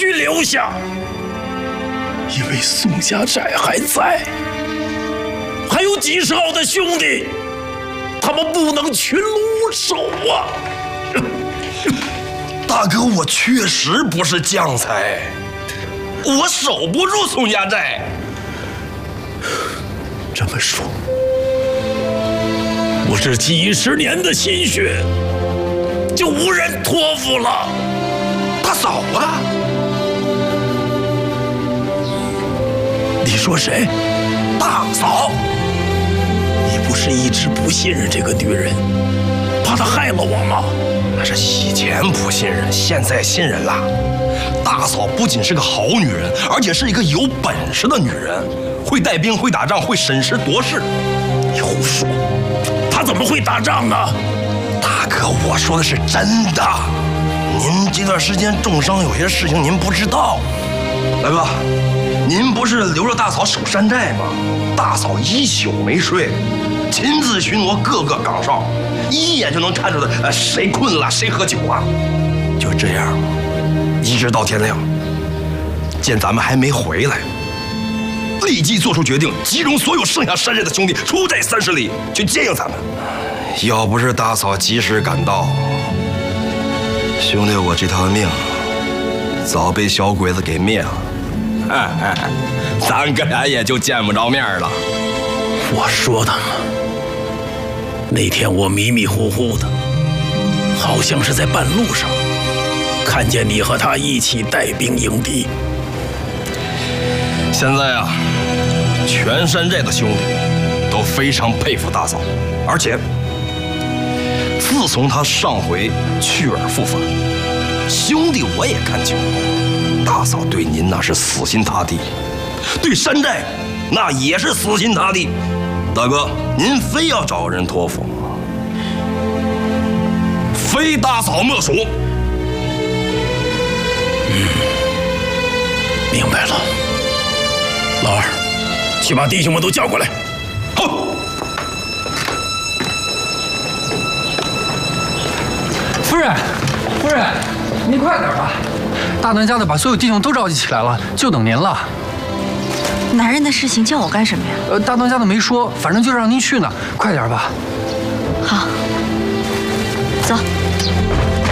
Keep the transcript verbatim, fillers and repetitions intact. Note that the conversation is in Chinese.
须留下，因为宋家寨还在，还有几十号的兄弟，他们不能群龙无首啊！ 大哥，我确实不是将才，我守不住宋家寨。 这么说，我这几十年的心血就无人托付了。 大嫂啊！ 你说谁？ 大嫂， 你不是一直不信任这个女人，怕她害了我吗？ 那是以前不信任，现在信任了。大嫂不仅是个好女人，而且是一个有本事的女人，会带兵，会打仗，会审时度势。 你胡说，她怎么会打仗呢？ 大哥，我说的是真的。您这段时间重伤，有些事情您不知道。大哥，您不是留着大嫂守山寨吗？大嫂一宿没睡，亲自巡逻各个岗哨，一眼就能看出来，呃，谁困了，谁喝酒啊。就这样，一直到天亮。见咱们还没回来，立即做出决定，集中所有剩下山寨的兄弟，出寨三十里去接应咱们。要不是大嫂及时赶到，兄弟，我这条命早被小鬼子给灭了。咱哥俩也就见不着面了。 我说的嘛，那天我迷迷糊糊的，好像是在半路上看见你和他一起带兵迎敌。 现在啊，全山寨的兄弟都非常佩服大嫂，而且自从他上回去而复返，兄弟我也看清了，大嫂对您那是死心塌地，对山寨那也是死心塌地。大哥，您非要找人托付，非大嫂莫属。 嗯，明白了。老二，去把弟兄们都叫过来。 好。 夫人，夫人，您快点吧！大当家的把所有弟兄都召集起来了，就等您了。 男人的事情叫我干什么呀？ 呃，大当家的没说，反正就让您去呢，快点吧。 好，走。